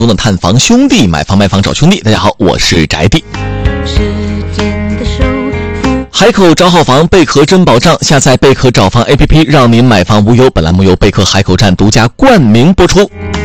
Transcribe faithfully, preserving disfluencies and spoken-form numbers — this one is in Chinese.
中的探房兄弟，买房卖房找兄弟。大家好，我是宅弟。海口找好房，贝壳真保障。下载贝壳找房 A P P， 让您买房无忧。本栏目由贝壳海口站独家冠名播出。